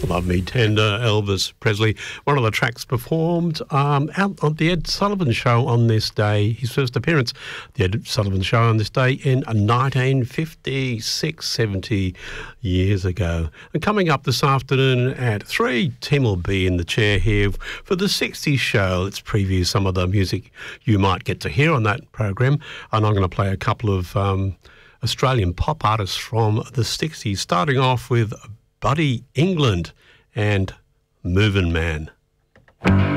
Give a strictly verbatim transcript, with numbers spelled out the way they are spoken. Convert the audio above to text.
Love Me Tender, Elvis Presley. One of the tracks performed um, out on the Ed Sullivan Show on this day. His first appearance, the Ed Sullivan Show on this day in nineteen fifty-six, seventy years ago. And coming up this afternoon at three, Tim will be in the chair here for the sixties show. Let's preview some of the music you might get to hear on that program. And I'm going to play a couple of um, Australian pop artists from the sixties, starting off with Buddy England and Movin' Man.